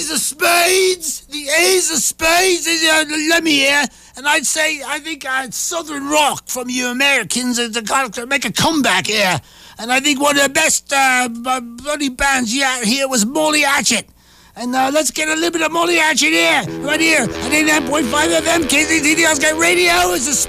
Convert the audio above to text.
Ace of Spades. The Ace of Spades. Let me hear. And I'd say, I think Southern Rock from you Americans to make a comeback here. And I think one of the best bloody bands here was Molly Hatchet. And let's get a little bit of Molly Hatchet here, right here, at 89.5 FM, KZTD, Oscar Radio. It's a